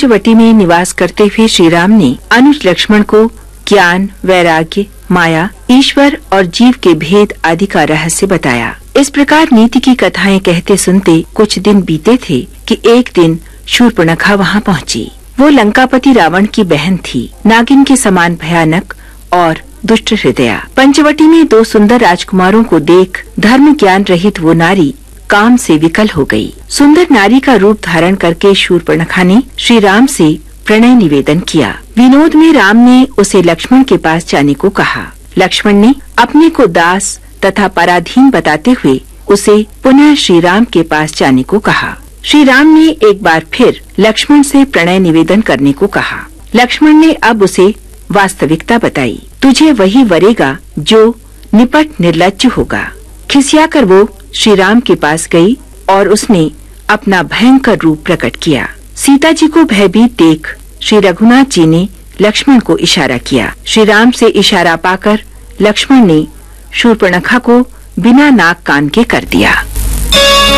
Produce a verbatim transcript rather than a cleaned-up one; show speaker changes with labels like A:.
A: पंचवटी में निवास करते हुए श्री राम ने अनुज लक्ष्मण को ज्ञान, वैराग्य, माया, ईश्वर और जीव के भेद आदि का रहस्य बताया। इस प्रकार नीति की कथाएं कहते सुनते कुछ दिन बीते थे कि एक दिन शूर्पणखा वहां पहुंची। वो लंकापति रावण की बहन थी, नागिन के समान भयानक और दुष्ट हृदया। पंचवटी में दो सुंदर राजकुमारों को देख धर्म ज्ञान रहित वो नारी काम से विकल हो गई। सुंदर नारी का रूप धारण करके शूर्पणखा ने श्री राम से प्रणय निवेदन किया। विनोद में राम ने उसे लक्ष्मण के पास जाने को कहा। लक्ष्मण ने अपने को दास तथा पराधीन बताते हुए उसे पुनः श्री राम के पास जाने को कहा। श्री राम ने एक बार फिर लक्ष्मण से प्रणय निवेदन करने को कहा। लक्ष्मण ने अब उसे वास्तविकता बताई। तुझे वही वरेगा जो निपट निर्लज्ज होगा। खिसियाकर वो श्री राम के पास गई और उसने अपना भयंकर रूप प्रकट किया। सीता जी को भयभीत देख श्री रघुनाथ जी ने लक्ष्मण को इशारा किया। श्री राम से इशारा पाकर लक्ष्मण ने शूर्पणखा को बिना नाक कान के कर दिया।